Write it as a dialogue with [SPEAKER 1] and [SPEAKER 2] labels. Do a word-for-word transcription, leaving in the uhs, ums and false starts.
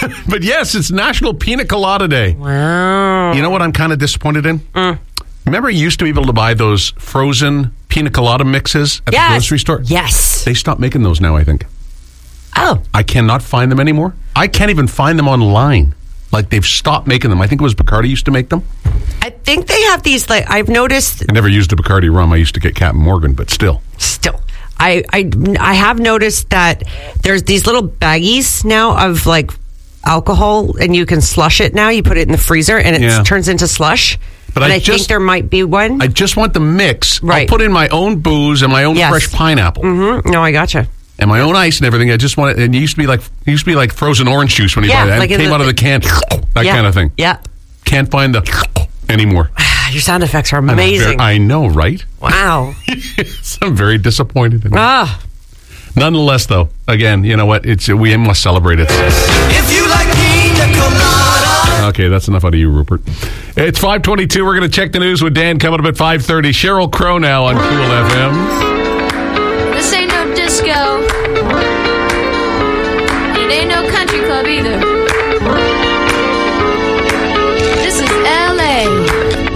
[SPEAKER 1] But yes, it's National Pina Colada Day.
[SPEAKER 2] Wow.
[SPEAKER 1] You know what I'm kind of disappointed in?
[SPEAKER 2] Mm.
[SPEAKER 1] Remember you used to be able to buy those frozen pina colada mixes at
[SPEAKER 2] yes.
[SPEAKER 1] the grocery store?
[SPEAKER 2] Yes.
[SPEAKER 1] They stopped making those now, I think.
[SPEAKER 2] Oh.
[SPEAKER 1] I cannot find them anymore. I can't even find them online. Like, they've stopped making them. I think it was Bacardi used to make them.
[SPEAKER 2] I think they have these, like, I've noticed.
[SPEAKER 1] I never used a Bacardi rum. I used to get Captain Morgan, but still.
[SPEAKER 2] Still. I, I, I have noticed that there's these little baggies now of, like, alcohol, and you can slush it now. You put it in the freezer, and it
[SPEAKER 1] Yeah.
[SPEAKER 2] turns into slush.
[SPEAKER 1] But
[SPEAKER 2] and
[SPEAKER 1] I
[SPEAKER 2] I
[SPEAKER 1] just-
[SPEAKER 2] think there might be one.
[SPEAKER 1] I just want the mix.
[SPEAKER 2] Right.
[SPEAKER 1] I'll put in my own booze and my own
[SPEAKER 2] Yes.
[SPEAKER 1] fresh pineapple.
[SPEAKER 2] Mm-hmm. No, I gotcha.
[SPEAKER 1] And my own ice and everything. I just want it. And it used to be like it used to be like frozen orange juice when you
[SPEAKER 2] Yeah,
[SPEAKER 1] buy that.
[SPEAKER 2] like
[SPEAKER 1] it
[SPEAKER 2] in
[SPEAKER 1] came
[SPEAKER 2] the-
[SPEAKER 1] out of the can. That
[SPEAKER 2] Yeah.
[SPEAKER 1] kind of thing.
[SPEAKER 2] Yeah.
[SPEAKER 1] Can't find the anymore.
[SPEAKER 2] Your sound effects are
[SPEAKER 1] I'm
[SPEAKER 2] amazing.
[SPEAKER 1] very- I know, right?
[SPEAKER 2] Wow.
[SPEAKER 1] So I'm very disappointed in it.
[SPEAKER 2] Ah.
[SPEAKER 1] Nonetheless, though, again, you know what? It's we must celebrate it.
[SPEAKER 3] If you like pina colada.
[SPEAKER 1] Okay, that's enough out of you, Rupert. It's five twenty-two. We're going to check the news with Dan coming up at five thirty. Sheryl Crow now on Cool F M.
[SPEAKER 4] This ain't no disco. It ain't no country club either.